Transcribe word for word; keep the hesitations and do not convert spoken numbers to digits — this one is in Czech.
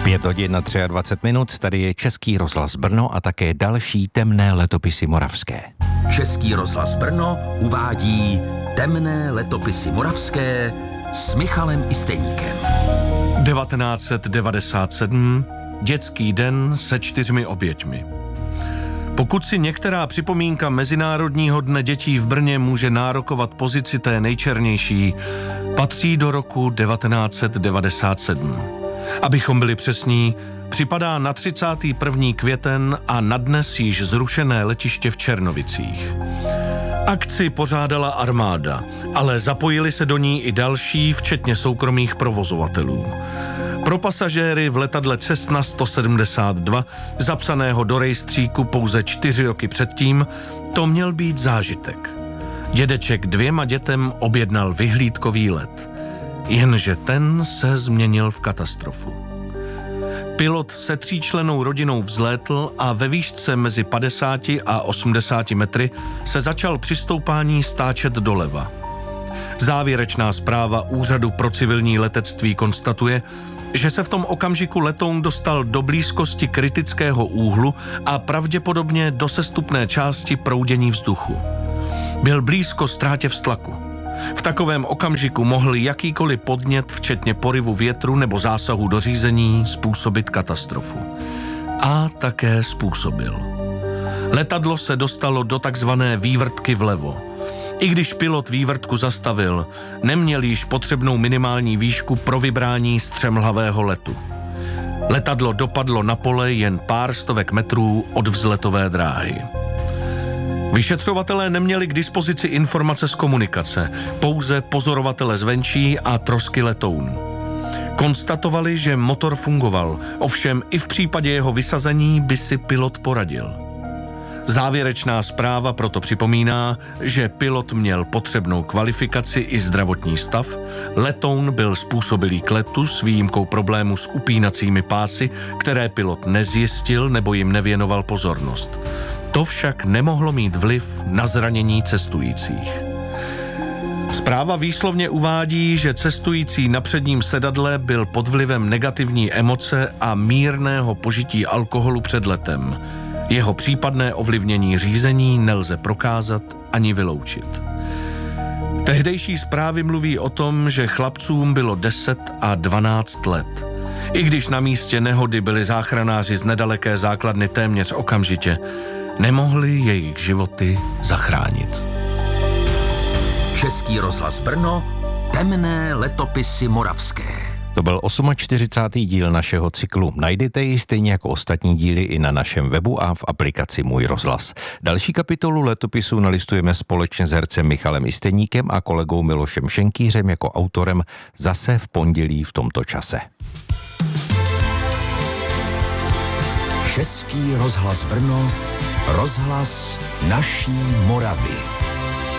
pět hodin na dvacet tři minut, tady je Český rozhlas Brno a také další temné letopisy moravské. Český rozhlas Brno uvádí temné letopisy moravské s Michalem Isteníkem. devatenáct set devadesát sedm. Dětský den se čtyřmi oběťmi. Pokud si některá připomínka Mezinárodního dne dětí v Brně může nárokovat pozici té nejčernější, patří do roku devatenáct set devadesát sedm. Abychom byli přesní, připadá na třicátý první květen a na dnes již zrušené letiště v Černovicích. Akci pořádala armáda, ale zapojili se do ní i další, včetně soukromých provozovatelů. Pro pasažéry v letadle Cessna sto sedmdesát dva, zapsaného do rejstříku pouze čtyři roky předtím, to měl být zážitek. Dědeček dvěma dětem objednal vyhlídkový let, jenže ten se změnil v katastrofu. Pilot se tříčlennou rodinou vzlétl a ve výšce mezi padesáti a osmdesáti metry se začal při stoupání stáčet doleva. Závěrečná zpráva Úřadu pro civilní letectví konstatuje, že se v tom okamžiku letoun dostal do blízkosti kritického úhlu a pravděpodobně do sestupné části proudění vzduchu. Byl blízko ztrátě vztlaku. V takovém okamžiku mohl jakýkoliv podnět, včetně poryvu větru nebo zásahu do řízení, způsobit katastrofu. A také způsobil. Letadlo se dostalo do takzvané vývrtky vlevo. I když pilot vývrtku zastavil, neměl již potřebnou minimální výšku pro vybrání střemhlavého letu. Letadlo dopadlo na pole jen pár stovek metrů od vzletové dráhy. Vyšetřovatelé neměli k dispozici informace z komunikace, pouze pozorovatele zvenčí a trosky letounu. Konstatovali, že motor fungoval, ovšem i v případě jeho vysazení by si pilot poradil. Závěrečná zpráva proto připomíná, že pilot měl potřebnou kvalifikaci i zdravotní stav, letoun byl způsobilý k letu s výjimkou problému s upínacími pásy, které pilot nezjistil nebo jim nevěnoval pozornost. To však nemohlo mít vliv na zranění cestujících. Zpráva výslovně uvádí, že cestující na předním sedadle byl pod vlivem negativní emoce a mírného požití alkoholu před letem. Jeho případné ovlivnění řízení nelze prokázat ani vyloučit. Tehdejší zprávy mluví o tom, že chlapcům bylo deset a dvanáct let. I když na místě nehody byli záchranáři z nedaleké základny téměř okamžitě, nemohli jejich životy zachránit. Český rozhlas Brno, temné letopisy moravské. To byl čtyřicátý osmý díl našeho cyklu. Najdete ji stejně jako ostatní díly i na našem webu a v aplikaci Můj rozhlas. Další kapitolu letopisů nalistujeme společně s hercem Michalem Isteníkem a kolegou Milošem Šenkýřem jako autorem zase v pondělí v tomto čase. Český rozhlas Brno, rozhlas naší Moravy.